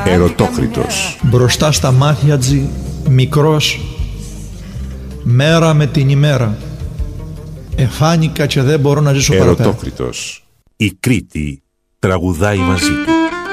Ερωτόκριτος. Μπροστά στα μάτια τζι, μικρός, μέρα με την ημέρα. Εφάνηκα και δεν μπορώ να ζήσω παραπέρα. Ερωτόκριτος. Η Κρήτη τραγουδάει μαζί του.